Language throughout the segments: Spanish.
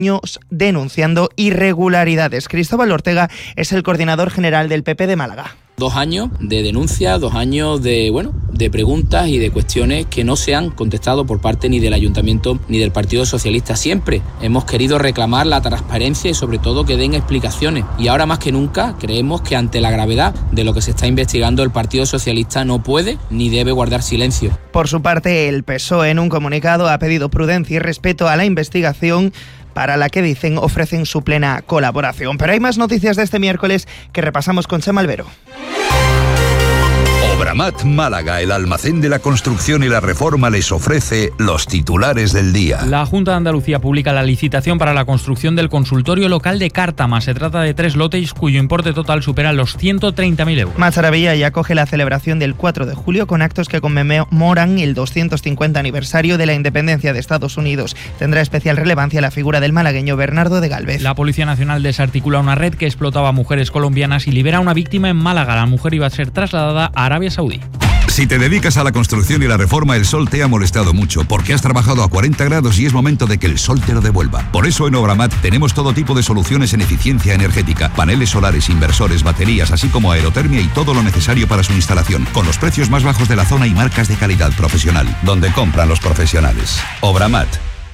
denunciando irregularidades. Cristóbal Ortega es el coordinador general del PP de Málaga. 2 años de denuncias, 2 años de preguntas y de cuestiones que no se han contestado por parte ni del Ayuntamiento ni del Partido Socialista. Siempre hemos querido reclamar la transparencia y sobre todo que den explicaciones. Y ahora más que nunca creemos que ante la gravedad de lo que se está investigando, el Partido Socialista no puede ni debe guardar silencio. Por su parte, el PSOE en un comunicado ha pedido prudencia y respeto a la investigación, para la que dicen ofrecen su plena colaboración. Pero hay más noticias de este miércoles que repasamos con Chema Albero. Obramat Málaga, el almacén de la construcción y la reforma, les ofrece los titulares del día. La Junta de Andalucía publica la licitación para la construcción del consultorio local de Cártama. Se trata de 3 lotes cuyo importe total supera los 130.000 euros. Macharavilla ya acoge la celebración del 4 de julio con actos que conmemoran el 250 aniversario de la independencia de Estados Unidos. Tendrá especial relevancia la figura del malagueño Bernardo de Gálvez. La Policía Nacional desarticula una red que explotaba a mujeres colombianas y libera a una víctima en Málaga. La mujer iba a ser trasladada a Arabia Saudí. Si te dedicas a la construcción y la reforma, el sol te ha molestado mucho porque has trabajado a 40 grados y es momento de que el sol te lo devuelva. Por eso en Obramat tenemos todo tipo de soluciones en eficiencia energética, paneles solares, inversores, baterías, así como aerotermia y todo lo necesario para su instalación, con los precios más bajos de la zona y marcas de calidad profesional, donde compran los profesionales. Obramat.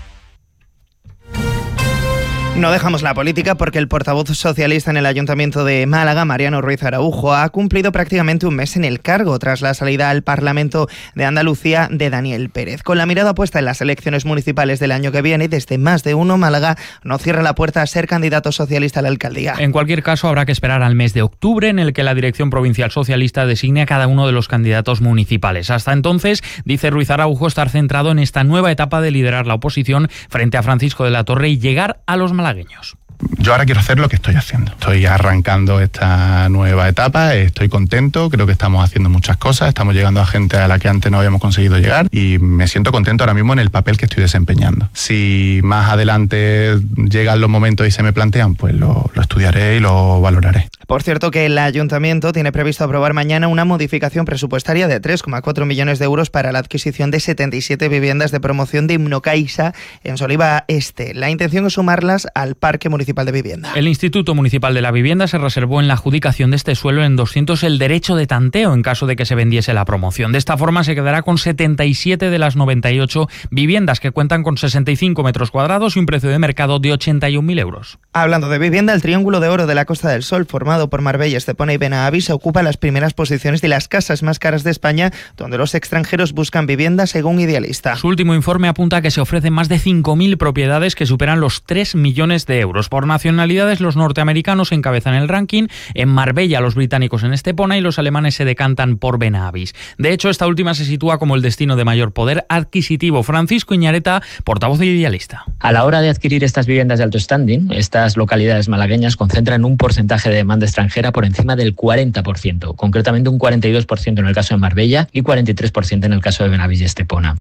No dejamos la política porque el portavoz socialista en el Ayuntamiento de Málaga, Mariano Ruiz Araujo, ha cumplido prácticamente un mes en el cargo tras la salida al Parlamento de Andalucía de Daniel Pérez. Con la mirada puesta en las elecciones municipales del año que viene, desde más de uno, Málaga no cierra la puerta a ser candidato socialista a la alcaldía. En cualquier caso, habrá que esperar al mes de octubre, en el que la Dirección Provincial Socialista designe a cada uno de los candidatos municipales. Hasta entonces, dice Ruiz Araujo, estar centrado en esta nueva etapa de liderar la oposición frente a Francisco de la Torre y llegar a los malagueños. Yo ahora quiero hacer lo que estoy haciendo. Estoy arrancando esta nueva etapa, estoy contento, creo que estamos haciendo muchas cosas, estamos llegando a gente a la que antes no habíamos conseguido llegar y me siento contento ahora mismo en el papel que estoy desempeñando. Si más adelante llegan los momentos y se me plantean, pues lo estudiaré y lo valoraré. Por cierto, que el Ayuntamiento tiene previsto aprobar mañana una modificación presupuestaria de 3,4 millones de euros para la adquisición de 77 viviendas de promoción de Himnocaixa en Soliva Este. La intención es sumarlas al Parque Municipal de Vivienda. El Instituto Municipal de la Vivienda se reservó en la adjudicación de este suelo en 200 el derecho de tanteo en caso de que se vendiese la promoción. De esta forma se quedará con 77 de las 98 viviendas que cuentan con 65 metros cuadrados y un precio de mercado de 81.000 euros. Hablando de vivienda, el Triángulo de Oro de la Costa del Sol, formado por Marbella, Estepona y Benahavís, ocupa las primeras posiciones de las casas más caras de España, donde los extranjeros buscan vivienda según Idealista. Su último informe apunta a que se ofrecen más de 5.000 propiedades que superan los 3 millones de euros. Por nacionalidades, los norteamericanos encabezan el ranking, en Marbella los británicos en Estepona y los alemanes se decantan por Benahavís. De hecho, esta última se sitúa como el destino de mayor poder adquisitivo. Francisco Iñareta, portavoz de Idealista. A la hora de adquirir estas viviendas de alto standing, estas localidades malagueñas concentran un porcentaje de demanda extranjera por encima del 40%, concretamente un 42% en el caso de Marbella y 43% en el caso de Benahavís y Estepona.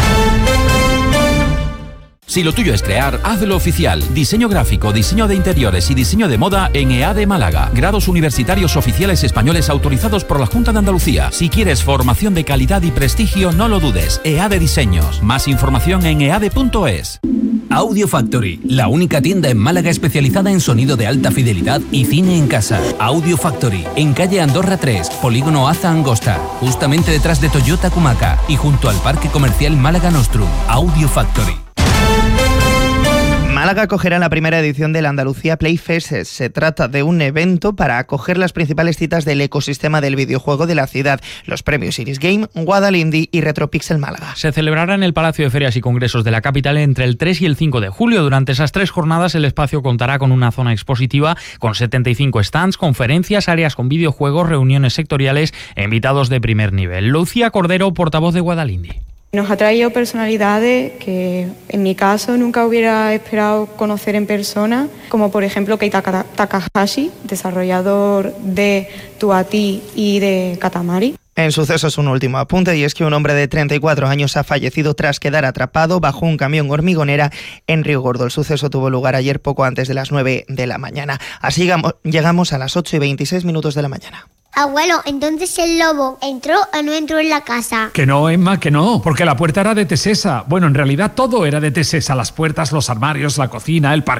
Si lo tuyo es crear, hazlo oficial. Diseño gráfico, diseño de interiores y diseño de moda en EADE Málaga. Grados universitarios oficiales españoles autorizados por la Junta de Andalucía. Si quieres formación de calidad y prestigio, no lo dudes. EADE Diseños. Más información en eade.es. Audio Factory, la única tienda en Málaga especializada en sonido de alta fidelidad y cine en casa. Audio Factory, en calle Andorra 3, Polígono Aza Angosta, justamente detrás de Toyota Cumaca y junto al Parque Comercial Málaga Nostrum. Audio Factory. Málaga acogerá la primera edición del Andalucía Playfest. Se trata de un evento para acoger las principales citas del ecosistema del videojuego de la ciudad, los premios Iris Game, Guadalindi y Retropixel Málaga. Se celebrará en el Palacio de Ferias y Congresos de la capital entre el 3 y el 5 de julio. Durante esas 3 jornadas el espacio contará con una zona expositiva con 75 stands, conferencias, áreas con videojuegos, reuniones sectoriales e invitados de primer nivel. Lucía Cordero, portavoz de Guadalindi. Nos ha traído personalidades que en mi caso nunca hubiera esperado conocer en persona, como por ejemplo Keita Takahashi, desarrollador de Tuati y de Katamari. En sucesos, un último apunte, y es que un hombre de 34 años ha fallecido tras quedar atrapado bajo un camión hormigonera en Río Gordo. El suceso tuvo lugar ayer poco antes de las 9 de la mañana. Así llegamos a las 8:26 de la mañana. Abuelo, entonces el lobo ¿entró o no entró en la casa? Que no, Emma, que no, porque la puerta era de Tesesa. Bueno, en realidad todo era de Tesesa, las puertas, los armarios, la cocina, el parque.